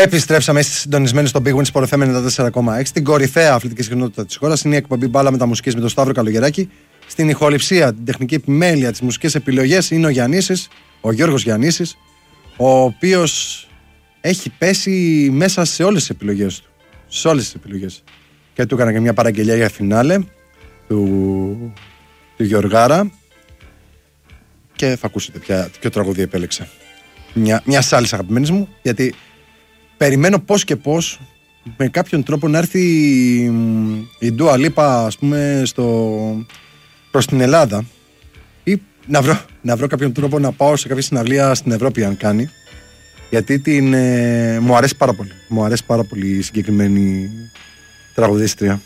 Επιστρέψαμε, είστε συντονισμένοι στο Big Win Sport FM 94,6. Την κορυφαία αθλητική συχνότητα της χώρας. Είναι η εκπομπή Μπάλα Μεταμουσικής με τον Σταύρο Καλογεράκη. Στην ηχοληψία, την τεχνική επιμέλεια, τις μουσικές επιλογές είναι ο Γιαννίσης, ο Γιώργος Γιαννίσης, ο οποίος έχει πέσει μέσα σε όλες τις επιλογές του. Σε όλες τις επιλογές. Και του έκανα και μια παραγγελιά για φινάλε του Γιωργάρα. Και θα ακούσετε ποιο τραγούδι επέλεξα. Μια άλλη αγαπημένης μου, γιατί περιμένω πώς και πώς με κάποιον τρόπο να έρθει η Dua Lipa, ας πούμε, προς την Ελλάδα, ή να βρω κάποιον τρόπο να πάω σε κάποια συναυλία στην Ευρώπη, αν κάνει, γιατί μου αρέσει πάρα πολύ. Μου αρέσει πάρα πολύ η συγκεκριμένη τραγουδίστρια.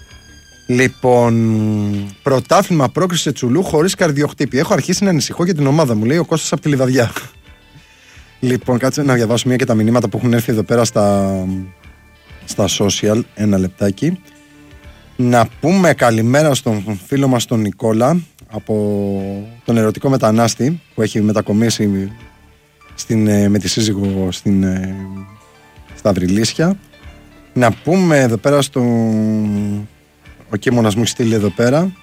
Λοιπόν, πρωτάθλημα πρόκριση Τσουλού χωρίς καρδιοχτύπη. Έχω αρχίσει να ανησυχώ για την ομάδα μου, λέει ο Κώστας από τη Λιβαδιά. Λοιπόν, κάτσε να διαβάσω μία και τα μηνύματα που έχουν έρθει εδώ πέρα στα social. Ένα λεπτάκι. Να πούμε καλημέρα στον φίλο μας τον Νικόλα, από τον ερωτικό μετανάστη που έχει μετακομίσει με τη σύζυγο στα Αυριλίσια. Να πούμε εδώ πέρα ο Κίμωνας μου έχει στείλει εδώ πέρα.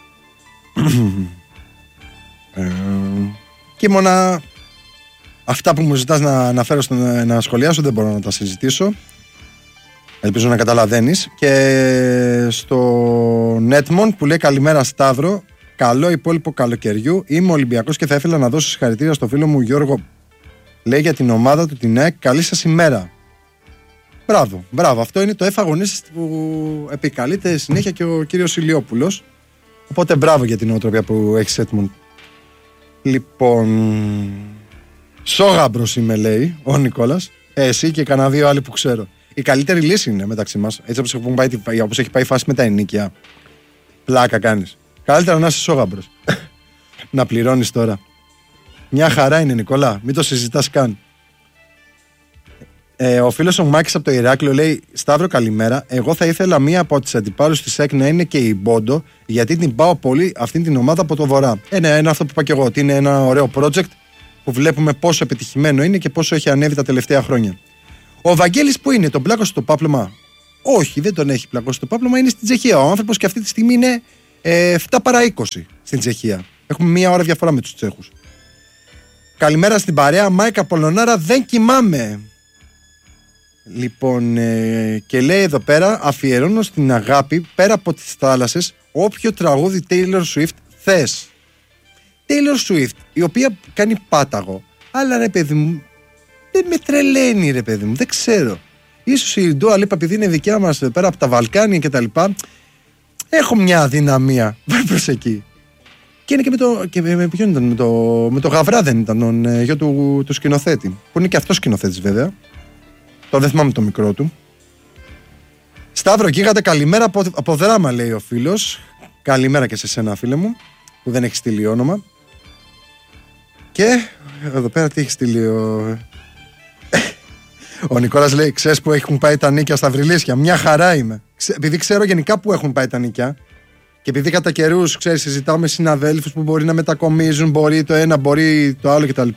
Κίμωνα, αυτά που μου ζητάς να αναφέρω να σχολιάσω δεν μπορώ να τα συζητήσω. Ελπίζω να καταλαβαίνεις. Και στο Νέτμον που λέει καλημέρα Σταύρο, καλό υπόλοιπο καλοκαιριού. Είμαι Ολυμπιακός και θα ήθελα να δώσω συγχαρητήρια στο φίλο μου Γιώργο, λέει, για την ομάδα του την ΑΕΚ. Καλή σας ημέρα. Μπράβο. Αυτό είναι το εφαγωνίστης που επικαλείται συνέχεια και ο κύριος Ηλιόπουλος. Οπότε μπράβο για την νοοτροπία που έχεις, Έτμον. Λοιπόν, σόγαμπρος είμαι, λέει ο Νικόλας. Εσύ και κανένα δύο άλλοι που ξέρω. Η καλύτερη λύση είναι μεταξύ μας, έτσι όπως έχει πάει η φάση με τα ενίκια. Πλάκα κάνεις. Καλύτερα να είσαι σόγαμπρος. Να πληρώνεις τώρα. Μια χαρά είναι, Νικόλα, μην το συζητάς καν. Ο φίλος ο Μάκης από το Ηράκλειο λέει: Σταύρο, καλημέρα. Εγώ θα ήθελα μία από τις αντιπάλους της ΣΕΚ να είναι και η Μπόντο, γιατί την πάω πολύ αυτήν την ομάδα από το Βορρά. Είναι αυτό που είπα και εγώ, ότι είναι ένα ωραίο project που βλέπουμε πόσο επιτυχημένο είναι και πόσο έχει ανέβει τα τελευταία χρόνια. Ο Βαγγέλης που είναι, τον πλάκωσε στο πάπλωμα? Όχι, δεν τον έχει πλακώσει το πάπλωμα, είναι στην Τσεχία. Ο άνθρωπος και αυτή τη στιγμή είναι 7 παρά 20 στην Τσεχία. Έχουμε μία ώρα διαφορά με τους Τσέχους. Καλημέρα στην παρέα, Μάικα Πολωνάρα, δεν κοιμάμαι. Λοιπόν, και λέει εδώ πέρα: αφιερώνω στην αγάπη πέρα από τις θάλασσες όποιο τραγούδι Taylor Swift θες. Taylor Swift, η οποία κάνει πάταγο, αλλά ρε παιδί μου, δεν με τρελαίνει, ρε παιδί μου, δεν ξέρω. Ίσως η Dua Lipa, επειδή είναι δικιά μας πέρα από τα Βαλκάνια και τα λοιπά, έχω μια αδυναμία προς εκεί. Και είναι και με το Γαβρά, δεν ήταν τον γιο του σκηνοθέτη, που είναι και αυτός σκηνοθέτης βέβαια. Το δεν θυμάμαι το μικρό του. Σταύρο, γίγαντα, καλημέρα από Δράμα, λέει ο φίλος. Καλημέρα και σε σένα, φίλε μου, που δεν έχει στείλει όνομα. Και εδώ πέρα τι έχει στείλει ο Νικόλας, λέει: ξέρεις που έχουν πάει τα νίκια στα Βρυλίσια? Μια χαρά είμαι. Επειδή ξέρω γενικά που έχουν πάει τα νίκια, και επειδή κατά καιρούς, ξέρεις, συζητάμε συναδέλφους που μπορεί να μετακομίζουν, μπορεί το ένα, μπορεί το άλλο κτλ.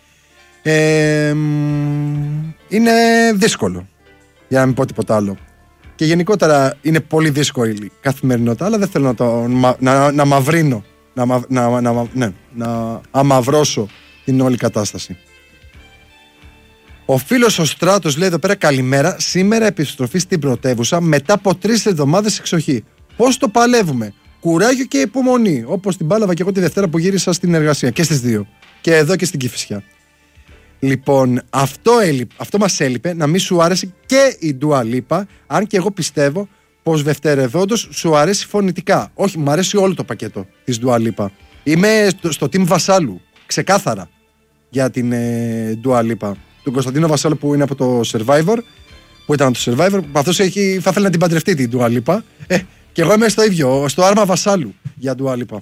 Είναι δύσκολο, για να μην πω τίποτα άλλο. Και γενικότερα είναι πολύ δύσκολη η καθημερινότητα, αλλά δεν θέλω να μαυρίνω, να αμαυρώσω την όλη κατάσταση. Ο φίλος ο Στράτος λέει εδώ πέρα: καλημέρα, σήμερα επιστροφή στην πρωτεύουσα μετά από 3 εβδομάδες εξοχή. Πώς το παλεύουμε? Κουράγιο και υπομονή, όπως την πάλαβα και εγώ τη Δευτέρα που γύρισα στην εργασία, και στις 2, και εδώ και στην Κηφισιά. Λοιπόν, αυτό μας έλειπε, να μην σου άρεσε και η Dua Lipa, αν και εγώ πιστεύω πως δευτερευόντως σου αρέσει φωνητικά. Όχι, μου αρέσει όλο το πακέτο της Dua Lipa. Είμαι στο team Βασάλου, ξεκάθαρα, για την Dua Lipa. Τον Κωνσταντίνο Βασάλου που είναι από το Survivor, που ήταν από το Survivor, που αυτός θα ήθελε να την παντρευτεί την Dua Lipa. Και εγώ είμαι στο ίδιο, στο άρμα Βασάλου για Dua Lipa.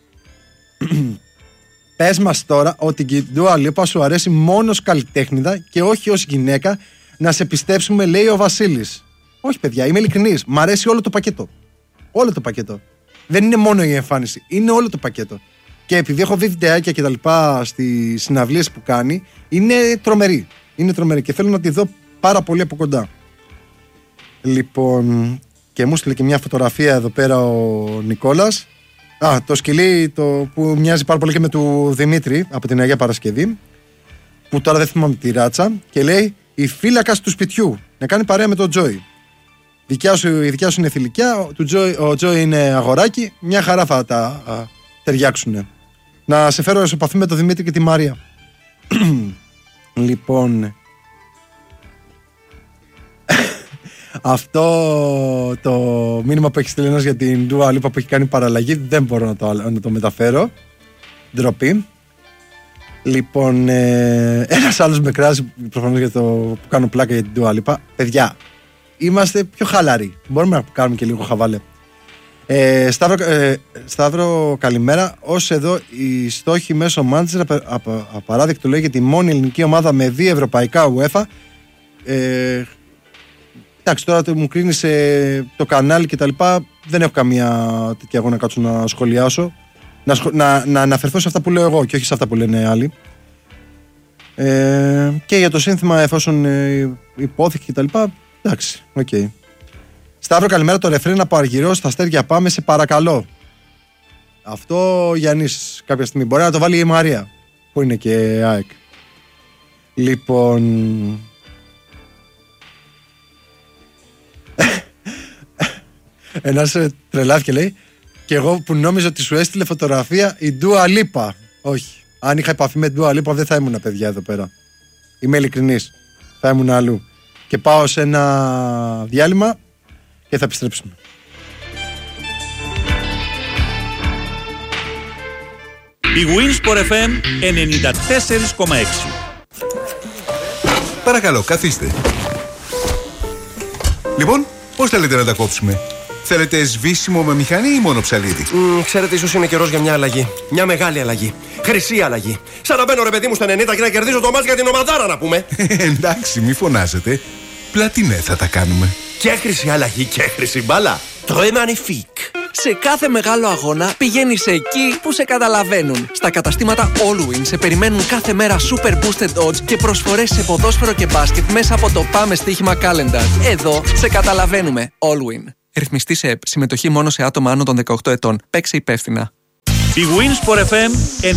Πες μας τώρα ότι η Dua Lipa σου αρέσει μόνο ως καλλιτέχνηδα και όχι ως γυναίκα, να σε πιστέψουμε, λέει ο Βασίλης. Όχι, παιδιά, είμαι ειλικρινής. Μ' αρέσει όλο το πακέτο. Όλο το πακέτο. Δεν είναι μόνο η εμφάνιση, είναι όλο το πακέτο. Και επειδή έχω δει βιντεάκια και τα λοιπά στις συναυλίες που κάνει, είναι τρομερή. Είναι τρομερή και θέλω να τη δω πάρα πολύ από κοντά. Λοιπόν, και μου στείλε και μια φωτογραφία εδώ πέρα ο Νικόλας. Το σκυλί που μοιάζει πάρα πολύ και με του Δημήτρη από την Αγία Παρασκευή, που τώρα δεν θυμάμαι τη ράτσα, και λέει η φύλακας του σπιτιού, να κάνει παρέα με τον Τζόι. Η δικιά σου είναι θηλυκιά, ο Τζόι είναι αγοράκι, μια χαρά θα τα ταιριάξουν. Να σε φέρω σε επαφή με τον Δημήτρη και τη Μαρία. Λοιπόν, αυτό το μήνυμα που έχει στείλει ένας για την Dua Lipa που έχει κάνει παραλλαγή δεν μπορώ να το μεταφέρω. Ντροπή. Λοιπόν, ένας άλλος με κράζει προφανώς για το που κάνω πλάκα για την Dua Lipa. Παιδιά, είμαστε πιο χαλαροί. Μπορούμε να κάνουμε και λίγο χαβάλε. Σταύρο, καλημέρα. Ως εδώ οι στόχοι μέσω Μάντσεστερ απαράδεκτο λέει για τη μόνη ελληνική ομάδα με 2 ευρωπαϊκά UEFA. Εντάξει, τώρα μου κρίνεις το κανάλι και τα λοιπά. Δεν έχω καμία τέτοια αγώνα να κάτσω να σχολιάσω. Να αναφερθώ σε αυτά που λέω εγώ και όχι σε αυτά που λένε άλλοι. Και για το σύνθημα, εφόσον υπόθηκε και τα λοιπά. Εντάξει, οκ. Σταύρο, καλημέρα. Το ρεφρέν από Αργυρό στα αστέρια πάμε, σε παρακαλώ. Αυτό Γιάννης κάποια στιγμή μπορεί να το βάλει η Μαρία, που είναι και ΑΕΚ. Λοιπόν, ένας τρελάθηκε, λέει, και εγώ που νόμιζα ότι σου έστειλε φωτογραφία η Dua Lipa. Όχι. Αν είχα επαφή με Dua Lipa δεν θα ήμουν, παιδιά, εδώ πέρα. Είμαι ειλικρινής. Θα ήμουν αλλού. Και πάω σε ένα διάλειμμα και θα επιστρέψουμε. Η Winsport FM 94,6. Παρακαλώ, καθίστε. Λοιπόν, πώς θέλετε να τα κόψουμε? Θέλετε σβήσιμο με μηχανή ή μόνο ψαλίδι? Ξέρετε, ίσως είναι καιρός για μια αλλαγή. Μια μεγάλη αλλαγή. Χρυσή αλλαγή. Σαν να μπαίνω, ρε παιδί μου, στα 90 και να κερδίζω το μάτς για την ομαδάρα, να πούμε. Εντάξει, μη φωνάζετε. Πλατινέ θα τα κάνουμε. Και χρυσή αλλαγή και χρυσή μπάλα. Très magnifique. Σε κάθε μεγάλο αγώνα πηγαίνεις εκεί που σε καταλαβαίνουν. Στα καταστήματα Allwin σε περιμένουν κάθε μέρα super boosted odds και προσφορές σε ποδόσφαιρο και μπάσκετ μέσα από το Πάμε Στοίχημα Calendar. Εδώ σε καταλαβαίνουμε. Allwin. Ρυθμιστή σε ΕΠ. Συμμετοχή μόνο σε άτομα άνω των 18 ετών. Παίξε υπεύθυνα. Η Winsport FM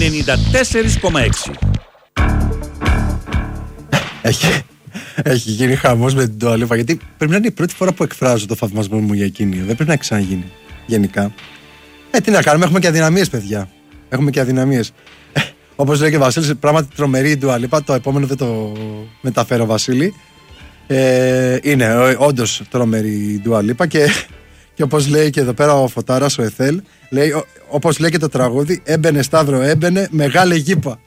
94,6. Έχει γίνει χαμός με την Dua Lipa, γιατί πρέπει να είναι η πρώτη φορά που εκφράζω το θαυμασμό μου για εκείνη. Δεν πρέπει να ξαναγίνει γενικά. Τι να κάνουμε, έχουμε και αδυναμίες, παιδιά. Έχουμε και αδυναμίες. Όπως λέει και ο Βασίλης, πράγματι τρομερή η Dua Lipa. Το επόμενο δεν το μεταφέρω, Βασίλη. Είναι όντως τρομερή η Dua Lipa και όπως λέει και εδώ πέρα ο Φωτάρας, ο Εθέλ, λέει, όπως λέει και το τραγούδι, έμπαινε Σταύρο, έμπαινε μεγάλη γήπα.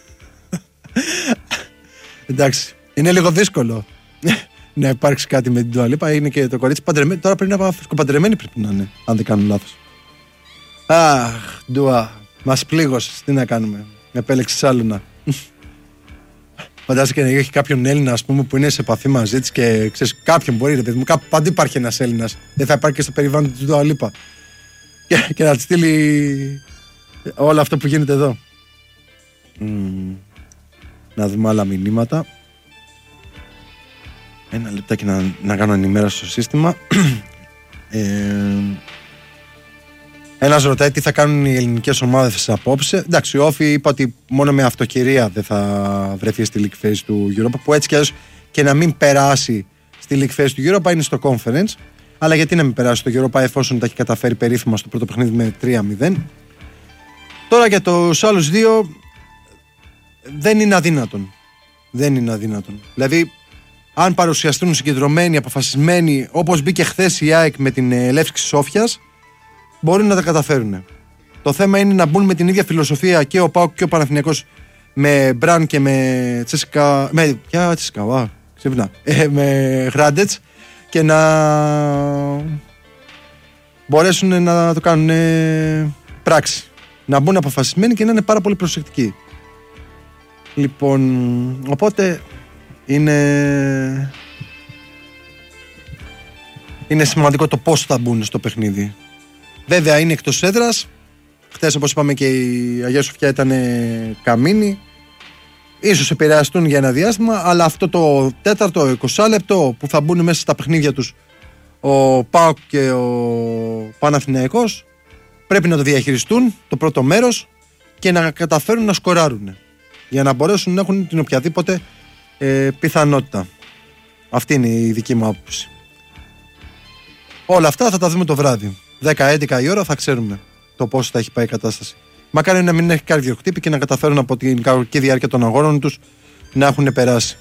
Εντάξει, είναι λίγο δύσκολο να υπάρξει κάτι με την Dua Lipa. Είναι και το κορίτσι παντρεμένο. Τώρα πρέπει να παντρεμένη, πρέπει να είναι, αν δεν κάνω λάθος. Αχ, Dua, μας πλήγωσες, τι να κάνουμε. Επέλεξες άλλο να. Φαντάζεσαι και να έχει κάποιον Έλληνα, ας πούμε, που είναι σε επαφή μαζί της και ξέρεις, κάποιον μπορεί, ρε παιδί μου, κάπου παντού υπάρχει ένας Έλληνας. Δεν θα υπάρχει και στο περιβάλλον της Dua Lipa. Και να της στείλει όλο αυτό που γίνεται εδώ. Να δούμε άλλα μηνύματα. Ένα λεπτάκι να κάνω ενημέρωση στο σύστημα. Ένας ρωτάει τι θα κάνουν οι ελληνικές ομάδες απόψε. Εντάξει, ο Όφη είπα ότι μόνο με αυτοκυρία δεν θα βρεθεί στη League Phase του Europa, που έτσι κι αλλιώς και να μην περάσει στη League Phase του Europa είναι στο Conference. Αλλά γιατί να μην περάσει στο Europa εφόσον τα έχει καταφέρει περίφημα στο πρώτο παιχνίδι με 3-0. Τώρα για τους άλλους δύο δεν είναι αδύνατον. Δεν είναι αδύνατον. Δηλαδή, αν παρουσιαστούν συγκεντρωμένοι, αποφασισμένοι, όπως μπήκε χθες η ΑΕΚ με την Λεύσκη Σόφιας, μπορούν να τα καταφέρουν. Το θέμα είναι να μπουν με την ίδια φιλοσοφία και ο ΠΑΟΚ και ο Παναθηναϊκός με Μπραν και με Τσέσικα. Ποια Τσέσικα, ξύπνα. Με Χράντετς και να μπορέσουν να το κάνουν πράξη. Να μπουν αποφασισμένοι και να είναι πάρα πολύ προσεκτικοί. Λοιπόν, οπότε είναι σημαντικό το πώς θα μπουν στο παιχνίδι. Βέβαια είναι εκτός έδρας. Χθες, όπως είπαμε, και η Αγία Σοφιά ήταν καμίνη. ίσως επηρεαστούν για ένα διάστημα, αλλά αυτό το τέταρτο 20 λεπτό που θα μπουν μέσα στα παιχνίδια τους ο ΠΑΟΚ και ο Παναθηναϊκός πρέπει να το διαχειριστούν το πρώτο μέρος και να καταφέρουν να σκοράρουν για να μπορέσουν να έχουν την οποιαδήποτε πιθανότητα. Αυτή είναι η δική μου άποψη. Όλα αυτά θα τα δούμε το βράδυ. 10-11 η ώρα θα ξέρουμε το πώς θα έχει πάει η κατάσταση. Μακάρι να μην έχει καρδιοχτύπη και να καταφέρουν από την κακή διάρκεια των αγώνων τους να έχουν περάσει.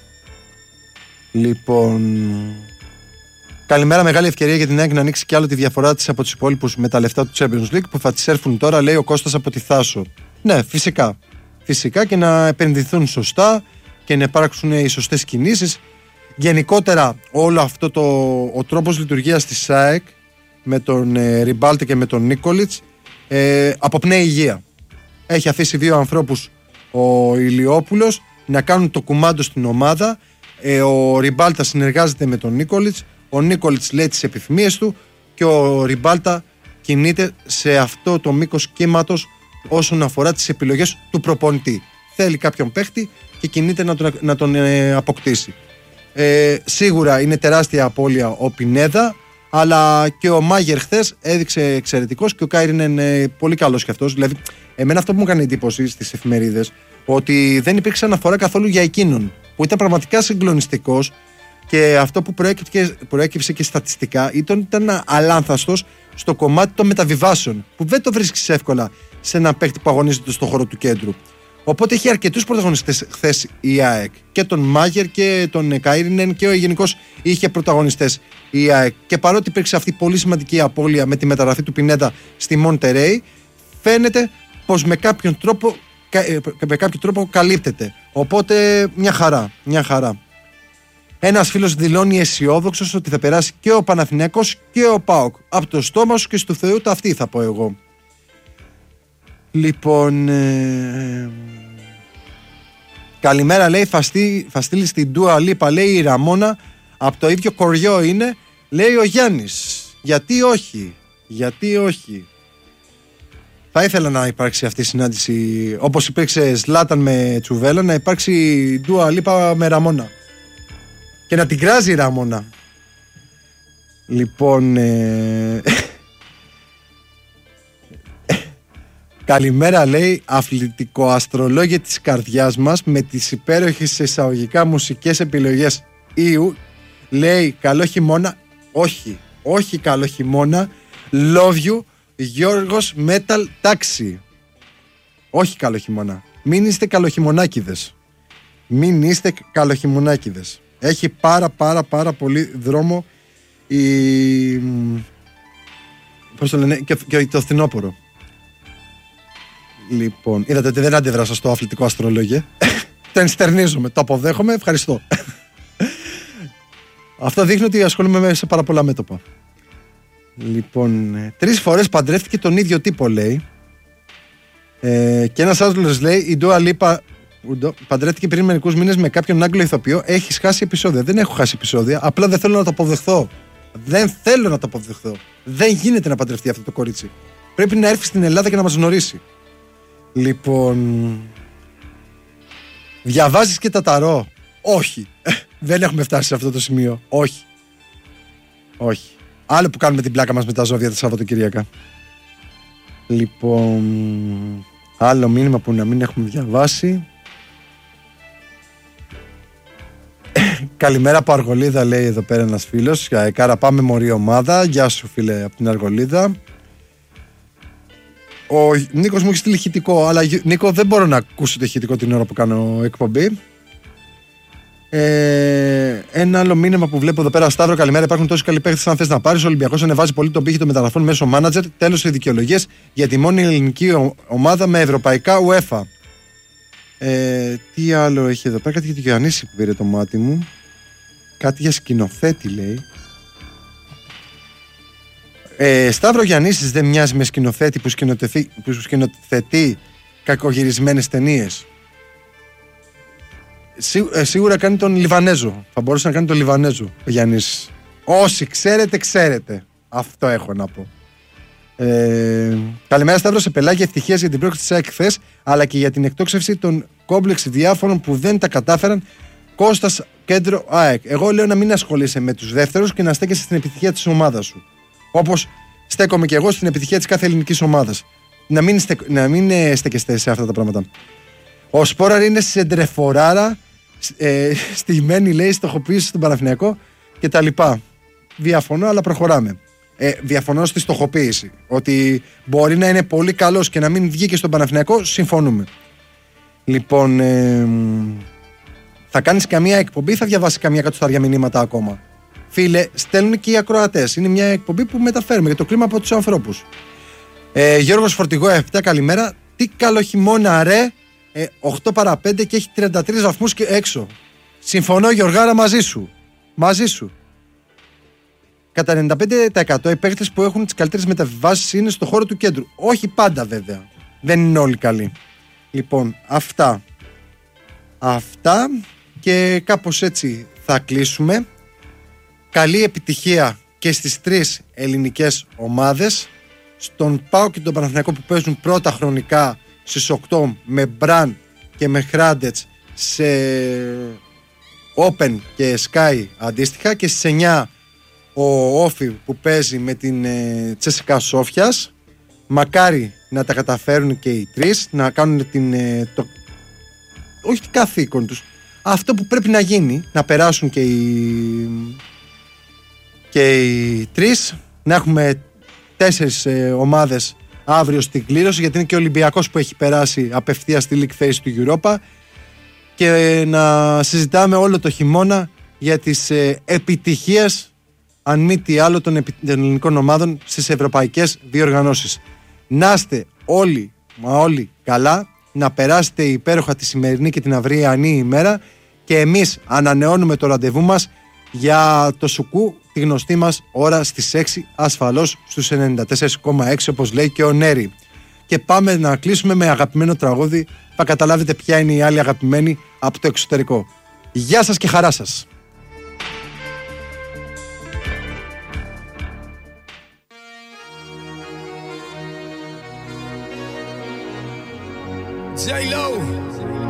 Λοιπόν, καλημέρα, μεγάλη ευκαιρία για την ΑΕΚ να ανοίξει κι άλλο τη διαφορά της από τους υπόλοιπους με τα λεφτά του Champions League που θα τις έρθουν τώρα, λέει ο Κώστας από τη Θάσο. Ναι, φυσικά. Φυσικά και να επενδυθούν σωστά και να υπάρξουν οι σωστές κινήσεις. Γενικότερα όλο αυτό ο τρόπος λειτουργίας της ΑΕΚ με τον Ριμπάλτε και με τον Νίκολιτς αποπνέει υγεία. Έχει αφήσει δύο ανθρώπους, ο Ηλιόπουλος, να κάνουν το κουμάντο στην ομάδα. Ο Ριμπάλτα συνεργάζεται με τον Νίκολιτς. Ο Νίκολιτς λέει τις επιθυμίες του και ο Ριμπάλτα κινείται σε αυτό το μήκος κύματος όσον αφορά τις επιλογές του προπονητή. Θέλει κάποιον παίχτη και κινείται να τον αποκτήσει. Σίγουρα είναι τεράστια απώλεια ο Πινέδα, αλλά και ο Μάγερ χθες έδειξε εξαιρετικός και ο Κάιριν είναι πολύ καλός κι αυτός. Δηλαδή, εμένα αυτό που μου έκανε εντύπωση στις εφημερίδες, ότι δεν υπήρξε αναφορά καθόλου για εκείνον, που ήταν πραγματικά συγκλονιστικός και αυτό που προέκυψε και στατιστικά ήταν αλάνθαστος στο κομμάτι των μεταβιβάσεων, που δεν το βρίσκεις εύκολα σε ένα παίκτη που αγωνίζεται στον χώρο του κέντρου. Οπότε είχε αρκετούς πρωταγωνιστές χθες η ΑΕΚ. Και τον Μάγερ και τον Κάιρινεν και γενικώς είχε πρωταγωνιστές η ΑΕΚ. Και παρότι υπήρξε αυτή η πολύ σημαντική απώλεια με τη μεταγραφή του Πινέδα στη Μοντερέι, φαίνεται πως με κάποιο τρόπο καλύπτεται. Οπότε μια χαρά. Ένας φίλος δηλώνει αισιόδοξος ότι θα περάσει και ο Παναθηναϊκός και ο ΠΑΟΚ. Από το στόμα σου και στο Θεού τα αυτή θα πω εγώ. Λοιπόν, καλημέρα, λέει, θα στείλει στην Ντούα Λίπα, λέει η Ραμόνα, από το ίδιο κοριό είναι, λέει ο Γιάννης. Γιατί όχι. Θα ήθελα να υπάρξει αυτή η συνάντηση, όπως υπήρξε Σλάταν με Τσουβέλα, να υπάρξει Ντούα Λίπα με Ραμόνα και να την κράζει η Ραμόνα. Λοιπόν, καλημέρα, λέει, αθλητικοαστρολόγια της καρδιάς μας με τις υπέροχες εισαγωγικά μουσικές επιλογές Ιου. Λέει καλό χειμώνα. Όχι καλό χειμώνα. Love you, Γιώργος Metal Taxi. Όχι καλό χειμώνα. Μην είστε καλοχειμωνάκηδες. Έχει πάρα πολύ δρόμο πώς το λένε, και το φθινόπωρο. Λοιπόν, είδατε ότι δεν αντιδράσα στο αθλητικό αστρολόγιο. Το ενστερνίζομαι, το αποδέχομαι, ευχαριστώ. Αυτό δείχνει ότι ασχολούμαι σε πάρα πολλά μέτωπα. Λοιπόν, 3 φορές παντρεύτηκε τον ίδιο τύπο, λέει. Και ένας άλλος λέει, η Ντούα Λίπα παντρεύτηκε πριν μερικούς μήνες με κάποιον Άγγλο ηθοποιό. Έχεις χάσει επεισόδια. Δεν έχω χάσει επεισόδια, απλά δεν θέλω να το αποδεχθώ. Δεν γίνεται να παντρευτεί αυτό το κορίτσι. Πρέπει να έρθει στην Ελλάδα και να μας γνωρίσει. Λοιπόν, διαβάζεις και τα ταρό? Όχι. Δεν έχουμε φτάσει σε αυτό το σημείο. Όχι. Άλλο που κάνουμε την πλάκα μας με τα ζώδια τα Σαββατοκυριακά. Λοιπόν, άλλο μήνυμα που να μην έχουμε διαβάσει. Καλημέρα από Αργολίδα, λέει εδώ πέρα ένας φίλος. Κάρα, πάμε μωρή ομάδα. Γεια σου, φίλε, από την Αργολίδα. Ο Νίκος μου έχει στείλει ηχητικό, αλλά Νίκο, δεν μπορώ να ακούσω το ηχητικό την ώρα που κάνω εκπομπή. Ένα άλλο μήνυμα που βλέπω εδώ πέρα, Σταύρο, καλημέρα. Υπάρχουν τόσοι καλοί παίχτες. Αν θες να πάρεις, ο Ολυμπιακός ανεβάζει πολύ τον πύχη των μεταγραφών μέσω μάνατζερ. Τέλος οι δικαιολογίες για τη μόνη ελληνική ομάδα με ευρωπαϊκά UEFA. Τι άλλο έχει εδώ πέρα? Κάτι για τη Γιαννήση που πήρε το μάτι μου. Κάτι για σκηνοθέτη, λέει. Σταύρο Γιαννήσης δεν μοιάζει με σκηνοθέτη που σκηνοθετεί κακογυρισμένες ταινίες? Σίγουρα κάνει τον Λιβανέζο. Θα μπορούσε να κάνει τον Λιβανέζο ο Γιαννήσης. Όσοι ξέρετε. Αυτό έχω να πω. Καλημέρα, Σταύρο, σε πελάγια, ευτυχίας για την πρόκληση της ΑΕΚ χθες, αλλά και για την εκτόξευση των κόμπλεξη διάφορων που δεν τα κατάφεραν. Κώστας, Κέντρο, ΑΕΚ. Εγώ λέω να μην ασχολείσαι με τους δεύτερους και να στέκεσαι στην επιτυχία της ομάδας σου. Όπως στέκομαι και εγώ στην επιτυχία της κάθε ελληνικής ομάδας. Να μην στέκεστε σε αυτά τα πράγματα. Ο Σπόραρ είναι σεντρεφοράρα, στημένη λέει, στοχοποίηση στον Παναθηναϊκό κτλ. Διαφωνώ, αλλά προχωράμε. Διαφωνώ στη στοχοποίηση. Ότι μπορεί να είναι πολύ καλός και να μην βγήκε στον Παναθηναϊκό, συμφωνούμε. Λοιπόν, θα κάνεις καμία εκπομπή, θα διαβάσει καμία κατοστάρια μηνύματα ακόμα. Φίλε, στέλνουν και οι ακροατές. Είναι μια εκπομπή που μεταφέρουμε για το κλίμα από τους ανθρώπους. Γιώργος Φορτηγό 7, καλημέρα. Τι καλό χειμώνα ρε. 8 παρά 5 και έχει 33 βαθμούς και έξω. Συμφωνώ Γιωργάρα μαζί σου. Κατά 95% οι παίκτες που έχουν τις καλύτερες μεταβιβάσεις είναι στο χώρο του κέντρου. Όχι πάντα βέβαια. Δεν είναι όλοι καλοί. Λοιπόν, αυτά και κάπως έτσι θα κλείσουμε. Καλή επιτυχία και στις 3 ελληνικές ομάδες. Στον ΠΑΟΚ και τον Παναθηναϊκό που παίζουν πρώτα χρονικά στις 8 με Μπραν και με Χράντετς σε Open και Sky αντίστοιχα, και στις 9 ο Όφι που παίζει με την Τσέσικα Σόφιας. Μακάρι να τα καταφέρουν και οι 3, να κάνουν όχι το καθήκον τους, αυτό που πρέπει να γίνει, να περάσουν και οι 3, να έχουμε 4 ομάδες αύριο στην κλήρωση, γιατί είναι και ο Ολυμπιακός που έχει περάσει απευθείας στη League Phase του Europa, και να συζητάμε όλο το χειμώνα για τις επιτυχίες, αν μη τι άλλο, των ελληνικών ομάδων στις ευρωπαϊκές διοργανώσεις. Να είστε όλοι καλά, να περάσετε υπέροχα τη σημερινή και την αυριανή ημέρα, και εμείς ανανεώνουμε το ραντεβού μας για το Σουκού, τη γνωστή μας ώρα στις 6, ασφαλώς στους 94,6 όπως λέει και ο Νέρη. Και πάμε να κλείσουμε με αγαπημένο τραγούδι. Θα καταλάβετε ποια είναι η άλλη αγαπημένη από το εξωτερικό. Γεια σας και χαρά σας. J-Lo